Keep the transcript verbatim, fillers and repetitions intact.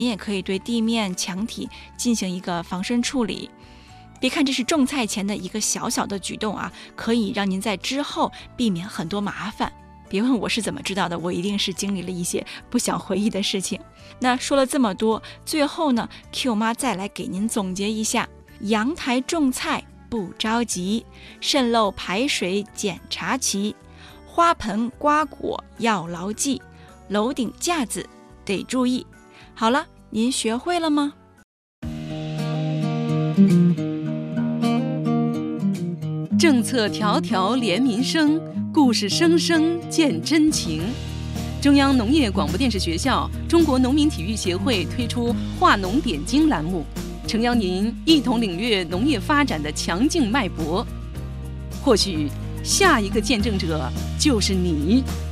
你也可以对地面墙体进行一个防身处理。别看这是种菜前的一个小小的举动啊，可以让您在之后避免很多麻烦。别问我是怎么知道的，我一定是经历了一些不想回忆的事情。那说了这么多，最后呢 Q 妈再来给您总结一下：阳台种菜不着急，渗漏排水检查齐，花盆瓜果要牢记，楼顶架子得注意。好了，您学会了吗？ 政策条条连民生，故事声声见真情。中央农业广播电视学校中国农民体育协会推出话农点睛栏目，诚邀您一同领略农业发展的强劲脉搏。或许下一个见证者就是你。